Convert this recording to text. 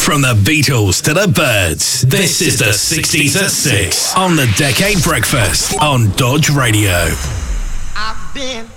From the Beatles to the Byrds, this is the 60s at 6 on the Decade Breakfast on Dodge Radio. I've been